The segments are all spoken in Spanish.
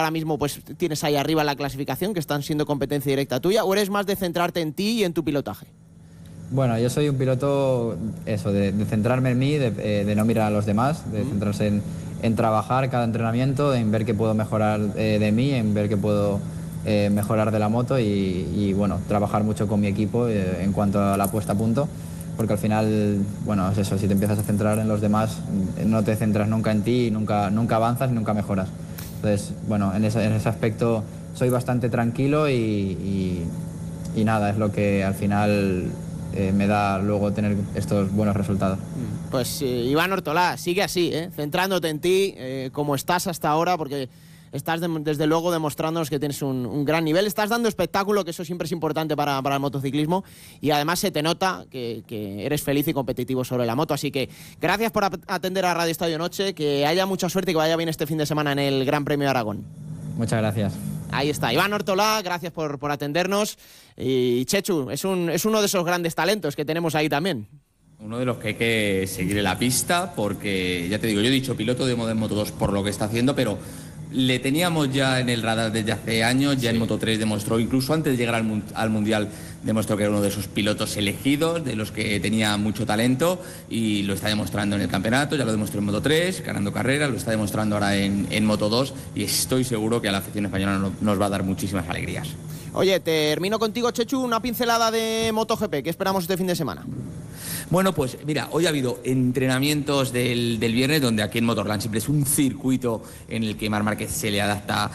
ahora mismo pues tienes ahí arriba en la clasificación, que están siendo competencia directa tuya, o eres más de centrarte en ti y en tu pilotaje? Bueno, yo soy un piloto, eso, de centrarme en mí, de no mirar a los demás, de centrarse en trabajar cada entrenamiento, en ver qué puedo mejorar de mí, en ver qué puedo mejorar de la moto y bueno, trabajar mucho con mi equipo en cuanto a la puesta a punto, porque al final, bueno, es eso, si te empiezas a centrar en los demás, no te centras nunca en ti, nunca avanzas y nunca mejoras. Entonces, bueno, en ese aspecto soy bastante tranquilo y nada, es lo que al final me da luego tener estos buenos resultados. Pues Iván Ortolá, sigue así, centrándote en ti, como estás hasta ahora, porque estás desde luego demostrándonos que tienes un gran nivel, estás dando espectáculo, que eso siempre es importante para el motociclismo, y además se te nota que eres feliz y competitivo sobre la moto, así que gracias por atender a Radio Estadio Noche, que haya mucha suerte y que vaya bien este fin de semana en el Gran Premio de Aragón. Muchas gracias. Ahí está, Iván Ortolá, gracias por atendernos. Y Chechu, es uno de esos grandes talentos que tenemos ahí también. Uno de los que hay que seguir en la pista, porque ya te digo, yo he dicho piloto de Moto 2 por lo que está haciendo, pero le teníamos ya en el radar desde hace años, ya en Moto 3 demostró, incluso antes de llegar al Mundial, demostró que era uno de esos pilotos elegidos, de los que tenía mucho talento, y lo está demostrando en el campeonato, ya lo demostró en Moto 3, ganando carreras, lo está demostrando ahora en Moto 2, y estoy seguro que a la afición española nos va a dar muchísimas alegrías. Oye, termino contigo, Chechu, una pincelada de MotoGP, ¿qué esperamos este fin de semana? Bueno, pues mira, hoy ha habido entrenamientos del viernes, donde aquí en Motorland siempre es un circuito en el que Marc Márquez se le adapta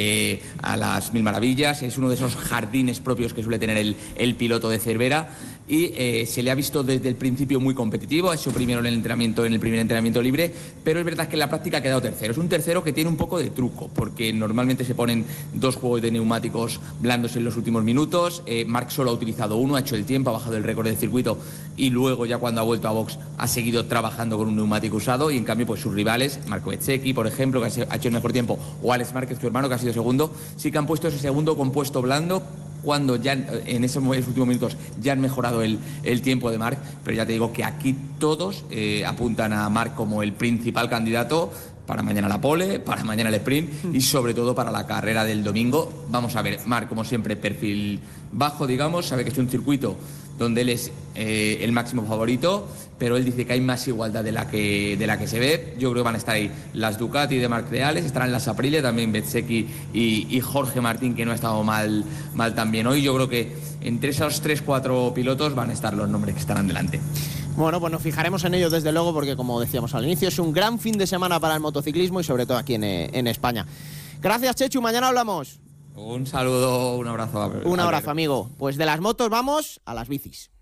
a las mil maravillas. Es uno de esos jardines propios que suele tener el piloto de Cervera, y se le ha visto desde el principio muy competitivo. Ha hecho primero en el primer entrenamiento libre, pero es verdad que en la práctica ha quedado tercero. Es un tercero que tiene un poco de truco, porque normalmente se ponen 2 juegos de neumáticos blandos en los últimos minutos. Marc solo ha utilizado uno, ha hecho el tiempo, ha bajado el récord del circuito, y luego ya cuando ha vuelto a box ha seguido trabajando con un neumático usado, y en cambio pues sus rivales, Marco Bezzecchi, por ejemplo, que ha hecho el mejor tiempo, o Alex Márquez, su hermano, que ha sido segundo, sí que han puesto ese segundo compuesto blando, cuando ya en esos últimos minutos ya han mejorado el tiempo de Marc, pero ya te digo que aquí todos apuntan a Marc como el principal candidato para mañana la pole, para mañana el sprint y sobre todo para la carrera del domingo. Vamos a ver, Marc, como siempre, perfil bajo, digamos, sabe que es un circuito donde él es el máximo favorito, pero él dice que hay más igualdad de la que se ve. Yo creo que van a estar ahí las Ducati de Marc Reales, estarán las Aprilia, también Bezzecchi y Jorge Martín, que no ha estado mal también hoy. Yo creo que entre esos 3-4 pilotos van a estar los nombres que estarán delante. Bueno, pues nos fijaremos en ello desde luego, porque como decíamos al inicio, es un gran fin de semana para el motociclismo y sobre todo aquí en España. Gracias, Chechu, mañana hablamos. Un saludo, un abrazo. Un abrazo, amigo. Pues de las motos vamos a las bicis.